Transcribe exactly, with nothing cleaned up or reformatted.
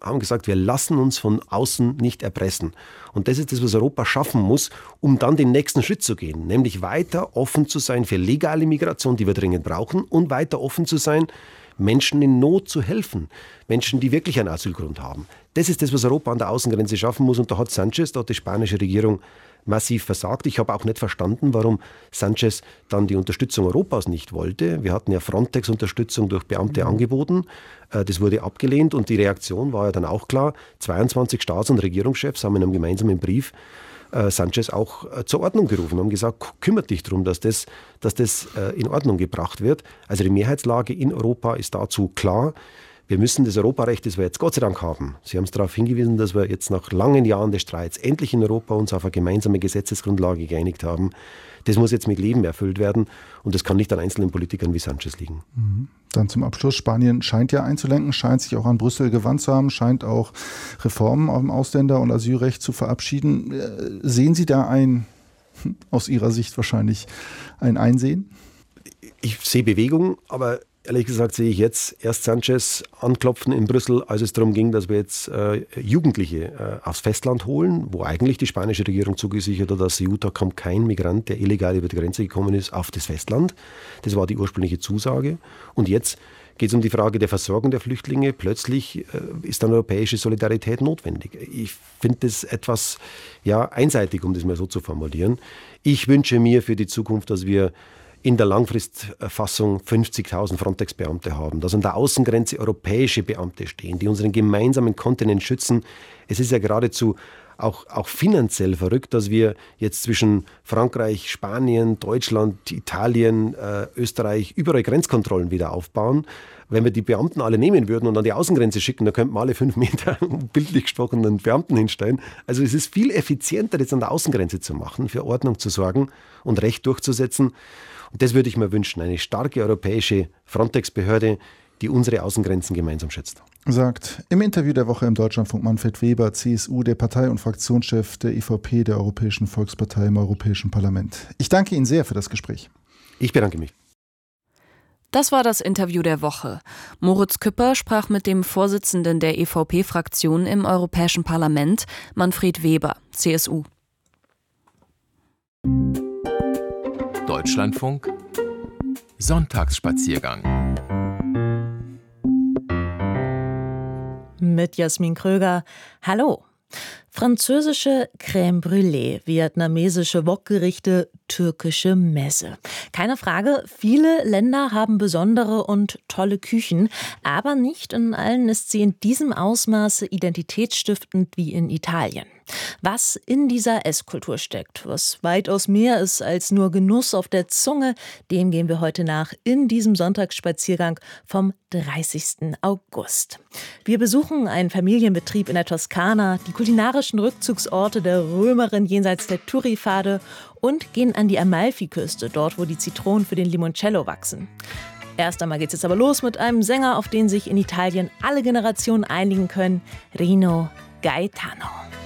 haben gesagt, wir lassen uns von außen nicht erpressen. Und das ist das, was Europa schaffen muss, um dann den nächsten Schritt zu gehen. Nämlich weiter offen zu sein für legale Migration, die wir dringend brauchen, und weiter offen zu sein, Menschen in Not zu helfen. Menschen, die wirklich einen Asylgrund haben. Das ist das, was Europa an der Außengrenze schaffen muss. Und da hat Sanchez, da hat die spanische Regierung massiv versagt. Ich habe auch nicht verstanden, warum Sanchez dann die Unterstützung Europas nicht wollte. Wir hatten ja Frontex-Unterstützung durch Beamte mhm. angeboten. Das wurde abgelehnt und die Reaktion war ja dann auch klar. zweiundzwanzig Staats- und Regierungschefs haben in einem gemeinsamen Brief Sanchez auch zur Ordnung gerufen, haben gesagt, kümmert dich darum, dass das, dass das in Ordnung gebracht wird. Also die Mehrheitslage in Europa ist dazu klar. Wir müssen das Europarecht, das wir jetzt Gott sei Dank haben. Sie haben es darauf hingewiesen, dass wir jetzt nach langen Jahren des Streits endlich in Europa uns auf eine gemeinsame Gesetzesgrundlage geeinigt haben. Das muss jetzt mit Leben erfüllt werden und das kann nicht an einzelnen Politikern wie Sanchez liegen. Mhm. Dann zum Abschluss. Spanien scheint ja einzulenken, scheint sich auch an Brüssel gewandt zu haben, scheint auch Reformen auf dem Ausländer- und Asylrecht zu verabschieden. Sehen Sie da ein, aus Ihrer Sicht wahrscheinlich, ein Einsehen? Ich sehe Bewegung, aber ehrlich gesagt sehe ich jetzt erst Sanchez anklopfen in Brüssel, als es darum ging, dass wir jetzt äh, Jugendliche äh, aufs Festland holen, wo eigentlich die spanische Regierung zugesichert hat, dass Ceuta kommt kein Migrant, der illegal über die Grenze gekommen ist, auf das Festland. Das war die ursprüngliche Zusage. Und jetzt geht es um die Frage der Versorgung der Flüchtlinge. Plötzlich äh, ist dann europäische Solidarität notwendig. Ich finde das etwas ja, einseitig, um das mal so zu formulieren. Ich wünsche mir für die Zukunft, dass wir in der Langfristfassung fünfzigtausend Frontex-Beamte haben, dass an der Außengrenze europäische Beamte stehen, die unseren gemeinsamen Kontinent schützen. Es ist ja geradezu auch, auch finanziell verrückt, dass wir jetzt zwischen Frankreich, Spanien, Deutschland, Italien, äh, Österreich überall Grenzkontrollen wieder aufbauen. Wenn wir die Beamten alle nehmen würden und an die Außengrenze schicken, dann könnten wir alle fünf Meter bildlich gesprochen einen Beamten hinstellen. Also es ist viel effizienter, das an der Außengrenze zu machen, für Ordnung zu sorgen und Recht durchzusetzen. Und das würde ich mir wünschen, eine starke europäische Frontex-Behörde, die unsere Außengrenzen gemeinsam schützt. Sagt im Interview der Woche im Deutschlandfunk Manfred Weber, C S U, der Partei- und Fraktionschef der E V P, der Europäischen Volkspartei im Europäischen Parlament. Ich danke Ihnen sehr für das Gespräch. Ich bedanke mich. Das war das Interview der Woche. Moritz Küpper sprach mit dem Vorsitzenden der E V P-Fraktion im Europäischen Parlament, Manfred Weber, C S U. Deutschlandfunk Sonntagsspaziergang mit Jasmin Kröger. Hallo. Französische Crème Brûlée, vietnamesische Wokgerichte, türkische Messe. Keine Frage, viele Länder haben besondere und tolle Küchen, aber nicht in allen ist sie in diesem Ausmaße identitätsstiftend wie in Italien. Was in dieser Esskultur steckt, was weitaus mehr ist als nur Genuss auf der Zunge, dem gehen wir heute nach in diesem Sonntagsspaziergang vom dreißigsten August. Wir besuchen einen Familienbetrieb in der Toskana, die kulinarischen Rückzugsorte der Römerin jenseits der Turifade und gehen an die Amalfiküste, dort wo die Zitronen für den Limoncello wachsen. Erst einmal geht es jetzt aber los mit einem Sänger, auf den sich in Italien alle Generationen einigen können, Rino Gaetano.